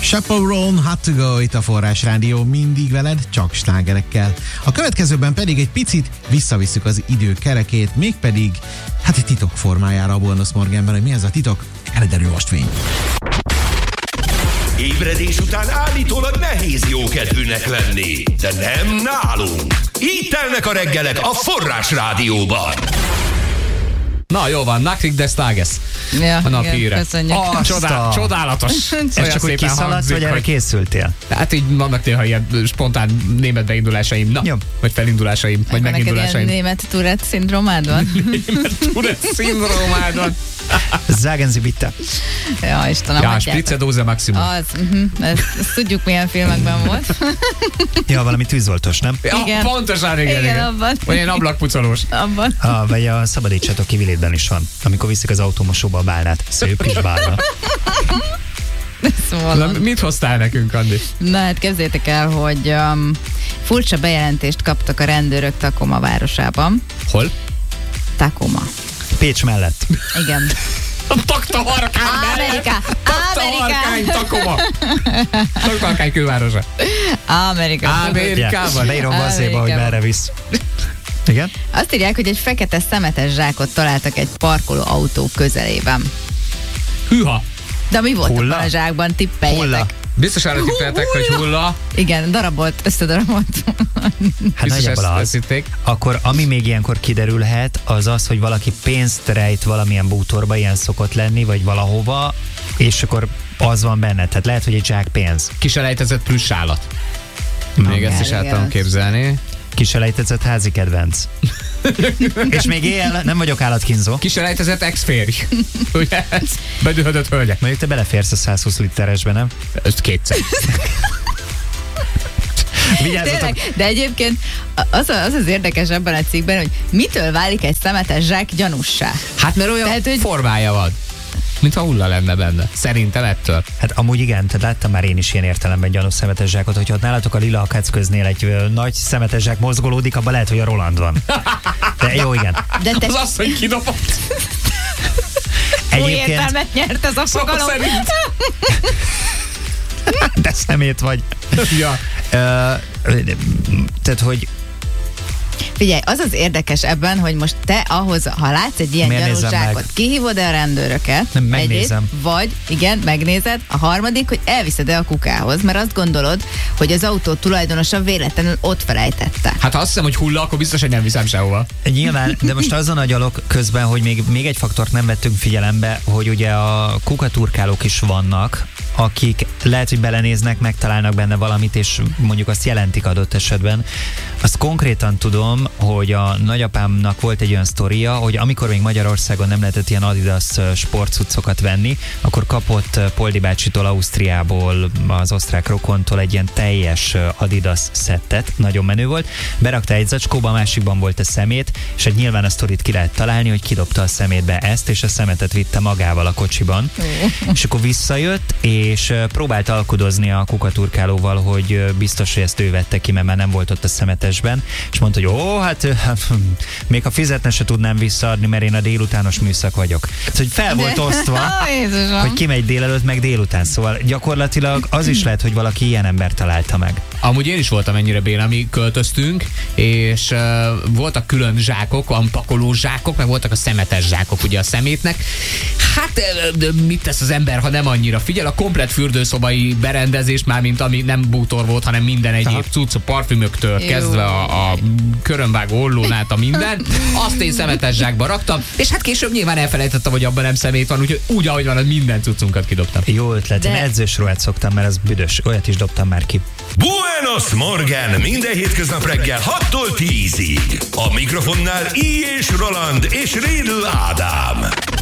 Chaperone, Hot to Go, itt a Forrás Rádió, mindig veled, csak slágerekkel. A következőben pedig egy picit visszavisszük az idő kerekét, mégpedig egy titok formájára a Buenos Morgenben, hogy mi ez a titok, elderül most fény. Ébredés után állítólag nehéz jókedvűnek lenni, de nem nálunk. Így telnek a reggelek a Forrás Rádióban. Na, jó van, Nakrik des Tages. Ja, a napíre. Csodálatos. Ez csak úgy kiszaladt, vagy erre készültél? Hát így vannak néha ilyen spontán német beindulásaim. Na, jó. Vagy felindulásaim, vagy megindulásaim. Német Tourette szindrómád van? Német Tourette szindrómád van. Sagen Sie bitte. Ja, Istenem, ja, Spritze Dose Maximum. Ezt tudjuk, milyen filmekben volt. Ja, valami tűzoltos, nem? Ja, igen. Pontosan, igen. Abban. Vagy ilyen ablakpucolós. Abban. Vagy a Szabadítsatok ki Vilétben is van, amikor viszik az autómosóba a bálnát. Szép kis bálna. Na, mit hoztál nekünk, Andi? Na hát képzeljétek el, hogy furcsa bejelentést kaptak a rendőrök Tacoma városában. Hol? Tacoma. Pécs mellett. Igen. Taktaharkány mellett. Taktaharkány, Tacoma. Taktaharkány külvárosa. Amerikában. Beírom vazéba, hogy merre visz. Igen? Azt írják, hogy egy fekete szemetes zsákot találtak egy parkoló autó közelében. Hűha. De mi volt Hulla? abban a zsákban? Tippeljetek. Hulla. Biztos arra tippeltek, hogy hulla. Igen, összedarabolt. Hát nagyjából az. Akkor ami még ilyenkor kiderülhet, az az, hogy valaki pénzt rejt valamilyen bútorba, ilyen szokott lenni, vagy valahova, és akkor az van benne. Tehát lehet, hogy egy zsák pénz. Kiselejtezett plüss állat. Még ezt is el tudom képzelni. Kiselejtezett házi kedvenc. És még éjjel nem vagyok állatkínzó. Kiselejtezett ex-férj. Ugye? Bedühödött hölgyek. Mondjuk te beleférsz a 120 literesbe, nem? Ezt kétszer. Tényleg, de egyébként az érdekes ebben a cikkben, hogy mitől válik egy szemetes zsák gyanussá? Hát mert olyan formája van. Mintha hulla lenne benne. Szerintem ettől. Hát amúgy igen, tehát láttam már én is ilyen értelemben gyanús szemetes zsákot, hogyha ott nálatok a lila akácköznél egy nagy szemetes zsák mozgolódik, abban lehet, hogy a Roland van. De jó, igen. De te... Az azt, hogy kidobott. Új értelmet nyert ez a fogalom. De szemét vagy. Ja. Tehát, hogy figyelj, az érdekes ebben, hogy most te ahhoz, ha látsz egy ilyen gyanús zsákot, kihívod-e a rendőröket? Nem, megnézem. Egyrészt, vagy, igen, megnézed. A harmadik, hogy elviszed-e a kukához, mert azt gondolod, hogy az autó tulajdonosa véletlenül ott felejtette. Hát ha azt hiszem, hogy hulla, akkor biztos, hogy nem viszem sehova. Nyilván, de most azon agyalok közben, hogy még egy faktort nem vettünk figyelembe, hogy ugye a kukaturkálók is vannak, akik lehet, hogy belenéznek, megtalálnak benne valamit, és mondjuk azt jelentik adott esetben. Azt konkrétan tudom, hogy a nagyapámnak volt egy olyan sztoria, hogy amikor még Magyarországon nem lehetett ilyen Adidas sportcuccokat venni, akkor kapott Poldi bácsitól Ausztriából, az osztrák rokontól egy ilyen teljes Adidas szettet, nagyon menő volt. Berakta egy zacskóba, a másikban volt a szemét, és hát nyilván a sztorit ki lehet találni, hogy kidobta a szemétbe ezt, és a szemetet vitte magával a kocsiban. És akkor visszajött, és próbált alkudozni a kukaturkálóval, hogy biztos, hogy ezt ő vette ki, mert már nem volt ott a szemetesben, és mondta, hogy hát még ha fizetne, se tudnám visszaadni, mert én a délutános műszak vagyok. Tehát, hogy fel volt osztva, hogy kimegy délelőtt, meg délután, szóval gyakorlatilag az is lehet, hogy valaki ilyen ember találta meg. Amúgy én is voltam ennyire béna, mi költöztünk, és voltak külön zsákok, pakoló zsákok, meg voltak a szemetes zsákok, ugye a szemétnek. Hát mit tesz az ember, ha nem annyira figyel? A komplet fürdőszobai berendezés, már mint ami nem bútor volt, hanem minden egyéb cucc, a parfümöktől kezdve a körönvágó ollón át a minden. Azt én szemetes zsákba raktam, és hát később nyilván elfelejtettem, hogy abban nem szemét van, úgyhogy úgy, ahogy van, minden cuccunkat kidobtam. Jó ötlet, én edzős ruhát szoktam, mert az büdös, olyat is dobtam már ki. Buenos Morgen minden hétköznap reggel 6-tól 10-ig. A mikrofonnál I. és Roland és Rédl Ádám.